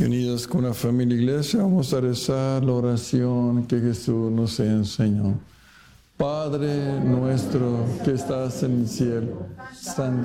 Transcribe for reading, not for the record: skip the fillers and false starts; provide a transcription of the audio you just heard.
Y unidos con la familia iglesia vamos a rezar la oración que Jesús nos enseñó. Padre nuestro que estás en el cielo, santificado